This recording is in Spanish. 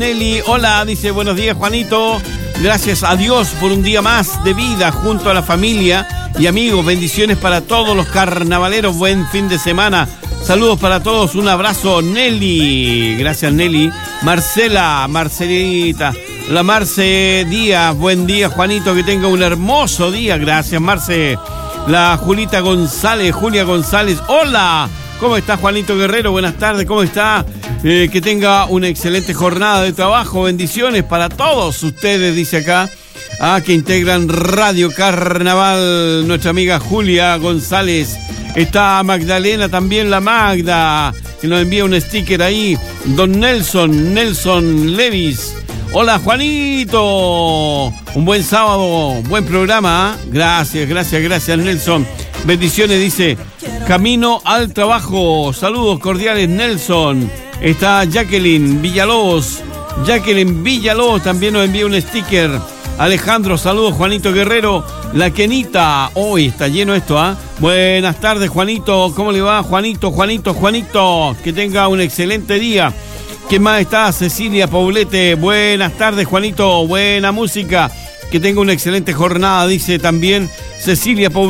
Nelly, hola, dice buenos días Juanito, gracias a Dios por un día más de vida junto a la familia y amigos, bendiciones para todos los carnavaleros, buen fin de semana, saludos para todos, un abrazo Nelly, gracias Nelly. Marcelita, la Marce Díaz, buen día Juanito, que tenga un hermoso día, gracias Marce. La Julia González, hola, ¿cómo está Juanito Guerrero? Buenas tardes, ¿cómo está? Que tenga una excelente jornada de trabajo, bendiciones para todos ustedes, dice acá, que integran Radio Carnaval, nuestra amiga Julia González. Está Magdalena también, la Magda, que nos envía un sticker ahí. Don Nelson Levis. Hola Juanito, un buen sábado, buen programa, Gracias Nelson, bendiciones, dice, camino al trabajo, saludos cordiales Nelson. Está Jacqueline Villalobos también nos envía un sticker. Alejandro, saludos Juanito Guerrero. La Kenita, hoy está lleno esto, Buenas tardes Juanito, ¿cómo le va Juanito? Que tenga un excelente día. ¿Quién más está? Cecilia Poblete, buenas tardes Juanito, buena música. Que tenga una excelente jornada, dice también Cecilia Poblete.